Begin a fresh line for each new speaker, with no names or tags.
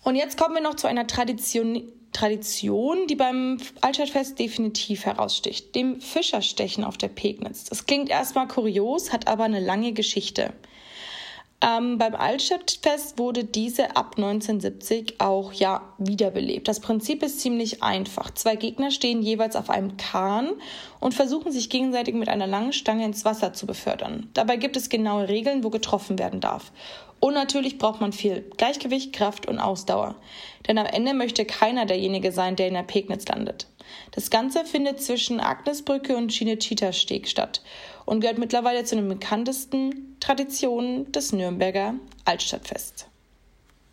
Und jetzt kommen wir noch zu einer Tradition, die beim Altstadtfest definitiv heraussticht, dem Fischerstechen auf der Pegnitz. Das klingt erstmal kurios, hat aber eine lange Geschichte. Beim Altstadtfest wurde diese ab 1970 auch wiederbelebt. Das Prinzip ist ziemlich einfach. 2 Gegner stehen jeweils auf einem Kahn und versuchen sich gegenseitig mit einer langen Stange ins Wasser zu befördern. Dabei gibt es genaue Regeln, wo getroffen werden darf. Und natürlich braucht man viel Gleichgewicht, Kraft und Ausdauer. Denn am Ende möchte keiner derjenige sein, der in der Pegnitz landet. Das Ganze findet zwischen Agnesbrücke und Cinecittà-Steg statt und gehört mittlerweile zu den bekanntesten Traditionen des Nürnberger Altstadtfests.